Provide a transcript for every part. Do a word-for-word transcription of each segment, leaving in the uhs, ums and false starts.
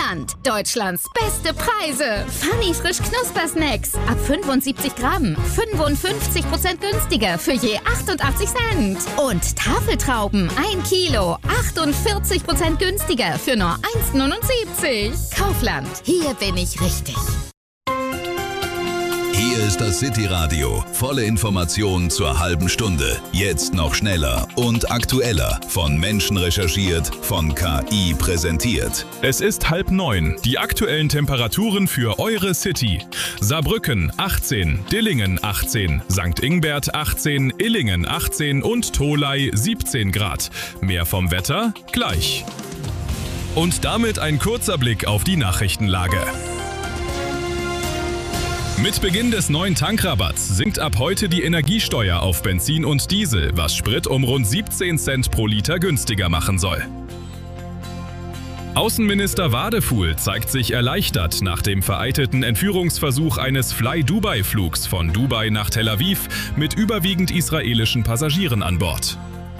Saarland. Deutschlands beste Preise. Funny frisch Knusper-Snacks. Ab fünfundsiebzig Gramm. fünfundfünfzig Prozent günstiger für je achtundachtzig Cent. Und Tafeltrauben. ein Kilo. achtundvierzig Prozent günstiger für nur eins neunundsiebzig. Kaufland. Hier bin ich richtig. Hier ist das City-Radio. Volle Information zur halben Stunde. Jetzt noch schneller und aktueller. Von Menschen recherchiert, von K I präsentiert. Es ist halb neun. Die aktuellen Temperaturen für eure City. Saarbrücken achtzehn, Dillingen achtzehn, Sankt Ingbert achtzehn, Illingen achtzehn und Tholey siebzehn Grad. Mehr vom Wetter gleich. Und damit ein kurzer Blick auf die Nachrichtenlage. Mit Beginn des neuen Tankrabatts sinkt ab heute die Energiesteuer auf Benzin und Diesel, was Sprit um rund siebzehn Cent pro Liter günstiger machen soll. Außenminister Wadefuhl zeigt sich erleichtert nach dem vereitelten Entführungsversuch eines Fly-Dubai-Flugs von Dubai nach Tel Aviv mit überwiegend israelischen Passagieren an Bord.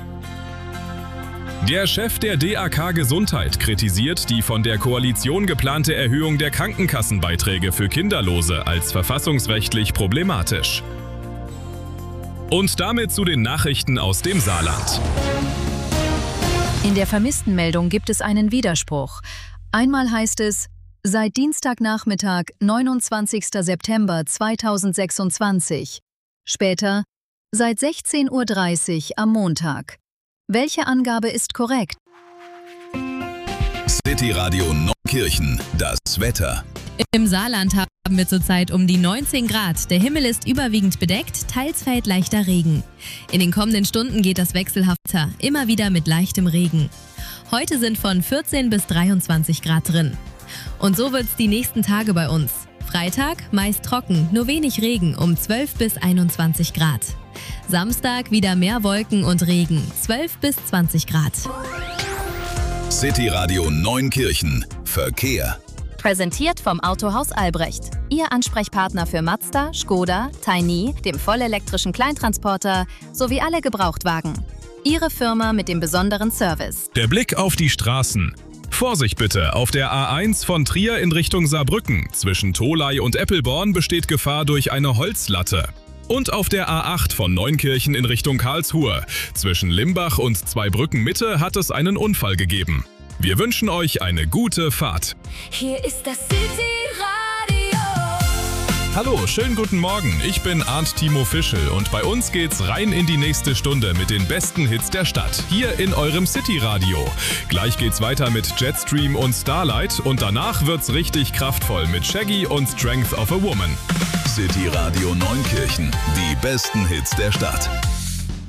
Der Chef der D A K Gesundheit kritisiert die von der Koalition geplante Erhöhung der Krankenkassenbeiträge für Kinderlose als verfassungsrechtlich problematisch. Und damit zu den Nachrichten aus dem Saarland. In der Vermisstenmeldung gibt es einen Widerspruch. Einmal heißt es, seit Dienstagnachmittag, neunundzwanzigster September zweitausendsechsundzwanzig. Später, seit sechzehn Uhr dreißig am Montag. Welche Angabe ist korrekt? City-Radio Neukirchen, das Wetter. Im Saarland haben wir zurzeit um die neunzehn Grad. Der Himmel ist überwiegend bedeckt, teils fällt leichter Regen. In den kommenden Stunden geht das wechselhafter, immer wieder mit leichtem Regen. Heute sind von vierzehn bis dreiundzwanzig Grad drin. Und so wird's die nächsten Tage bei uns. Freitag meist trocken, nur wenig Regen um zwölf bis einundzwanzig Grad. Samstag wieder mehr Wolken und Regen, zwölf bis zwanzig Grad. City-Radio Neunkirchen, Verkehr. Präsentiert vom Autohaus Albrecht. Ihr Ansprechpartner für Mazda, Skoda, Tiny, dem vollelektrischen Kleintransporter sowie alle Gebrauchtwagen. Ihre Firma mit dem besonderen Service. Der Blick auf die Straßen. Vorsicht bitte, auf der A eins von Trier in Richtung Saarbrücken. Zwischen Tholey und Eppelborn besteht Gefahr durch eine Holzlatte. Und auf der A acht von Neunkirchen in Richtung Karlsruhe. Zwischen Limbach und Zweibrücken Mitte hat es einen Unfall gegeben. Wir wünschen euch eine gute Fahrt. Hier ist das City-Radio. Hallo, schönen guten Morgen. Ich bin Arndt Timo Fischel und bei uns geht's rein in die nächste Stunde mit den besten Hits der Stadt. Hier in eurem City-Radio. Gleich geht's weiter mit Jetstream und Starlight und danach wird's richtig kraftvoll mit Shaggy und Strength of a Woman. City-Radio Neunkirchen, die besten Hits der Stadt.